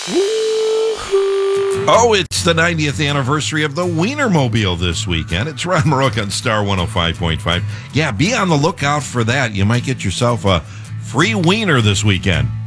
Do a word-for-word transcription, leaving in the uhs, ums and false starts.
Oh, it's the ninetieth anniversary of the Wienermobile this weekend. It's Ron Marook on Star one oh five point five. Yeah, be on the lookout for that. You might get yourself a free wiener this weekend.